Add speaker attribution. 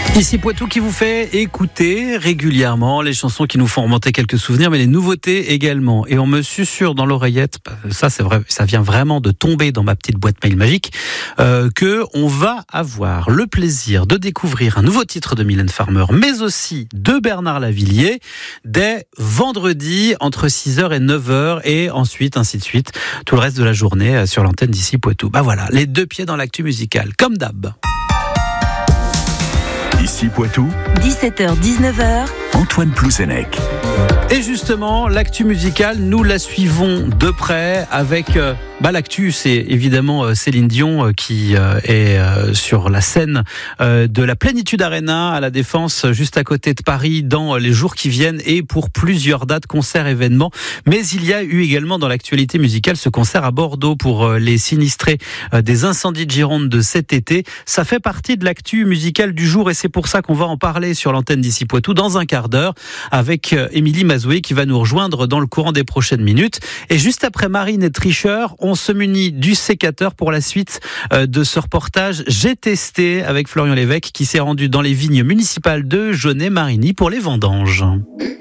Speaker 1: Ici Poitou qui vous fait écouter régulièrement les chansons qui nous font remonter quelques souvenirs, mais les nouveautés également. Et on me susurre dans l'oreillette, ça c'est vrai, ça vient vraiment de tomber dans ma petite boîte mail magique, que on va avoir le plaisir de découvrir un nouveau titre de Mylène Farmer, mais aussi de Bernard Lavilliers, dès vendredi entre 6h et 9h, et ensuite ainsi de suite, tout le reste de la journée sur l'antenne d'Ici Poitou. Bah voilà, les deux pieds dans l'actu musicale, comme d'hab.
Speaker 2: Ici Poitou,
Speaker 3: 17h-19h,
Speaker 2: Antoine Plouzenec.
Speaker 1: Et justement, l'actu musicale, nous la suivons de près avec... l'actu, c'est évidemment Céline Dion qui est sur la scène de la Plénitude Arena à la Défense, juste à côté de Paris, dans les jours qui viennent et pour plusieurs dates, concerts, événements. Mais il y a eu également dans l'actualité musicale ce concert à Bordeaux pour les sinistrés des incendies de Gironde de cet été. Ça fait partie de l'actu musicale du jour et c'est pour ça qu'on va en parler sur l'antenne d'Ici Poitou dans un quart d'heure avec Émilie Mazoué qui va nous rejoindre dans le courant des prochaines minutes. Et juste après Marine et Tricheur, on se munit du sécateur pour la suite de ce reportage J'ai testé avec Florian Lévesque qui s'est rendu dans les vignes municipales de Jaunet-Marigny pour les vendanges.